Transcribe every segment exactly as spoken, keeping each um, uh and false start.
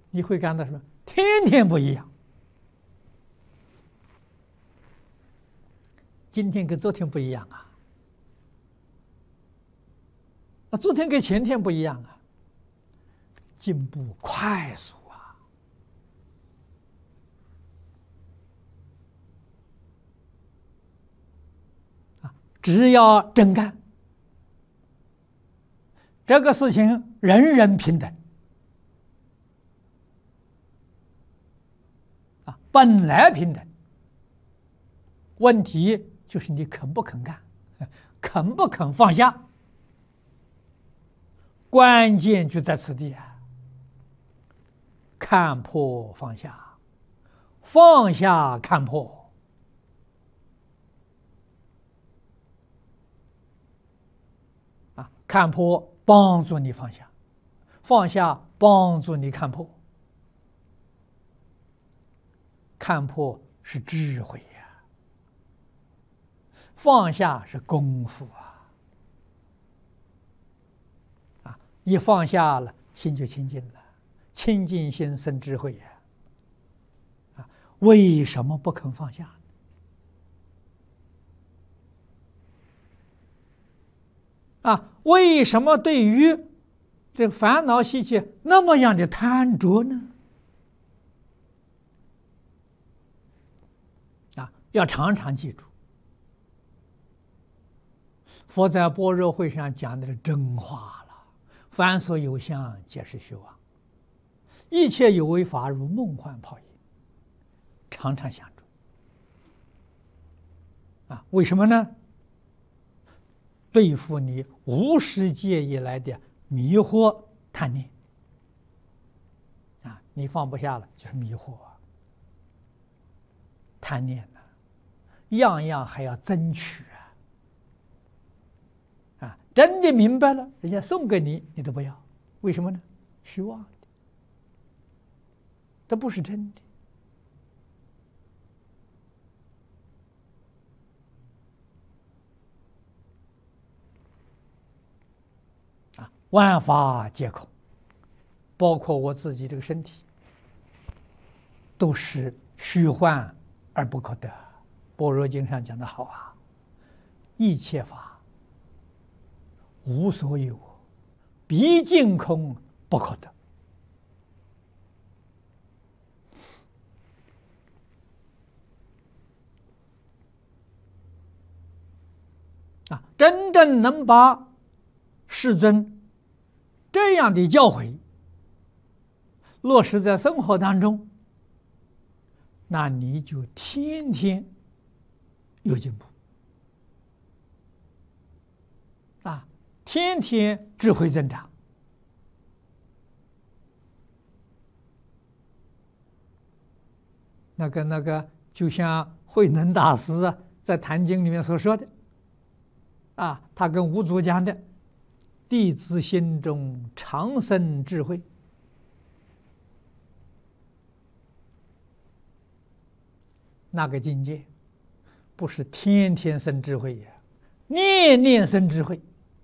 你会感到什么？天天不一样。今天跟昨天不一样啊，那昨天跟前天不一样啊，进步快速啊！啊，只要真干，这个事情人人平等啊，本来平等。问题就是你肯不肯干，肯不肯放下，关键就在此地啊！看破放下，放下看破，啊，看破帮助你放下，放下帮助你看破，看破是智慧。放下是功夫啊！啊，一放下了，心就清净了，清净心生智慧呀！啊，为什么不肯放下？啊，为什么对于这烦恼习气那么样的贪着呢？啊，要常常记住。佛在般若会上讲的是真话了，凡所有相，皆是虚妄，一切有为法，如梦幻泡影。常常想住啊！为什么呢？对付你无始劫以来的迷惑贪念啊，你放不下了，就是迷惑啊，贪念呢、啊，样样还要争取。真的明白了，人家送给你，你都不要，为什么呢？虚妄的，这不是真的。啊，万法皆空，包括我自己这个身体，都是虚幻而不可得。般若经上讲的好啊，一切法无所有，毕竟空不可得。啊，真正能把世尊这样的教诲落实在生活当中，那你就天天有进步啊！天天智慧增长，那个那个，就像慧能大师啊，在《坛经》里面所说的，啊，他跟五祖讲的，弟子心中常生智慧，那个境界，不是天天生智慧呀，念念生智慧。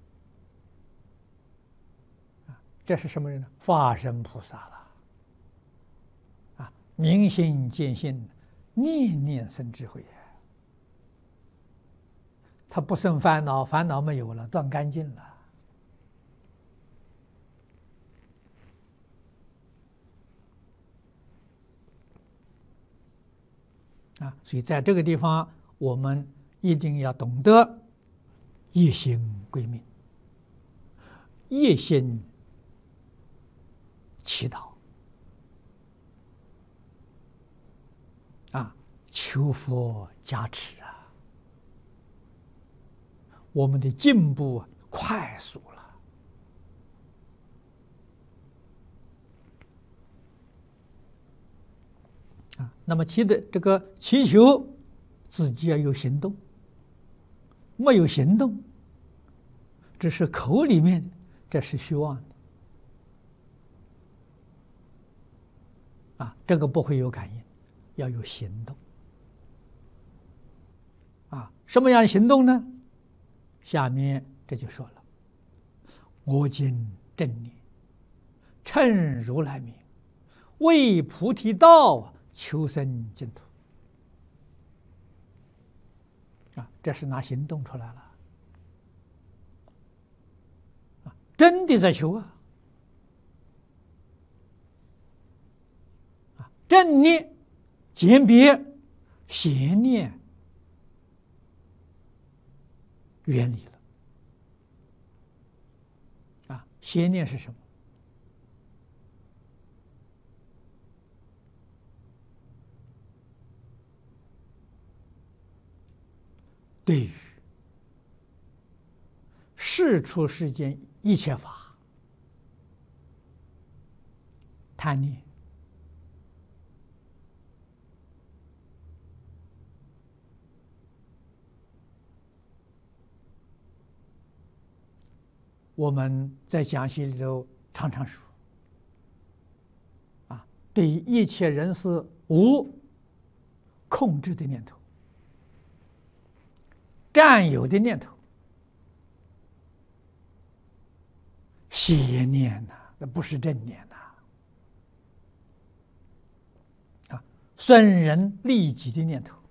这是什么人呢？法身菩萨了，啊，明心见性，念念生智慧呀。他不生烦恼，烦恼没有了，断干净了。啊，所以在这个地方，我们一定要懂得一心归命，一心祈祷啊，求佛加持啊，我们的进步快速了啊。那么祈的这个祈求，自己要有行动，没有行动，只是口里面的，这是虚妄的。啊，这个不会有感应，要有行动。啊，什么样的行动呢？下面这就说了：我今正念，乘如来名， 为菩提道求生净土啊，这是拿行动出来了啊，真的在求啊啊，正念鉴别邪念远离了啊，邪念是什么？对于世出世间一切法，贪念、我们在讲习里头常常说啊，对于一切人事无控制的念头、占有的念头、邪念呐、啊，那不是正念呐、啊，啊，损人利己的念头，